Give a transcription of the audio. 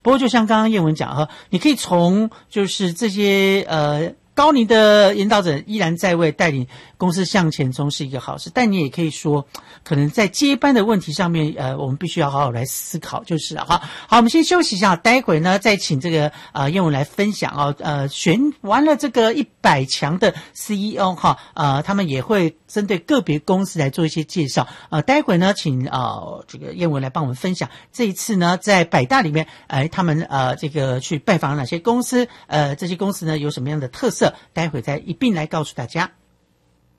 不过就像刚刚燕文讲哈，你可以从就是这些高龄的领导者依然在位，带领公司向前冲是一个好事，但你也可以说，可能在接班的问题上面，我们必须要好好来思考，就是了哈。好，我们先休息一下，待会呢再请这个燕文来分享哦。选完了这个100强的 CEO 哈，他们也会针对个别公司来做一些介绍。待会呢，请这个燕文来帮我们分享这一次呢在百大里面，他们这个去拜访哪些公司，这些公司呢有什么样的特色？待会再一并来告诉大家。